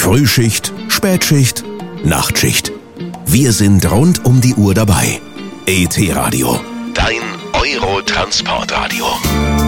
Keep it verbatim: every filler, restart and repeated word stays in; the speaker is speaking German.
Frühschicht, Spätschicht, Nachtschicht. Wir sind rund um die Uhr dabei. E T Radio, dein Eurotransportradio.